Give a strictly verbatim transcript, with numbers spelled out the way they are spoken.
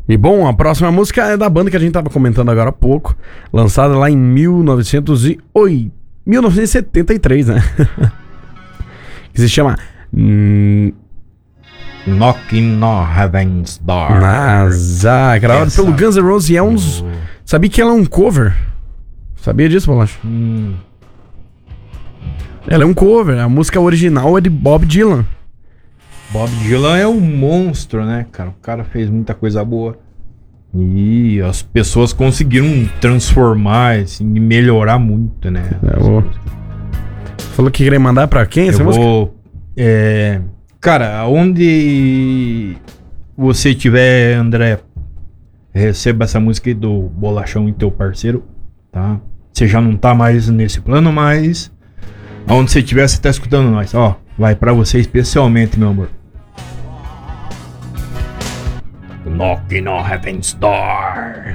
E bom, a próxima música é da banda que a gente tava comentando agora há pouco, lançada lá em mil novecentos e oito, mil novecentos e setenta e três, né? Que se chama hum, Knocking on Heaven's Door. Nasa, gravado pelo Guns N' Roses, e é uns... Sabia que ela é um cover? Sabia disso, Bolacha? Hum. Ela é um cover, a música original é de Bob Dylan. Bob Dylan é um monstro, né, cara? O cara fez muita coisa boa. E as pessoas conseguiram transformar, assim, e melhorar muito, né? É, vou... Falou que queria mandar pra quem essa Eu música? vou... É... Cara, onde você tiver, André, receba essa música aí do Bolachão e teu parceiro, tá? Você já não tá mais nesse plano, mas... Onde você estiver, você tá escutando nós. Ó, vai pra você especialmente, meu amor. Knocking on Heaven's Door.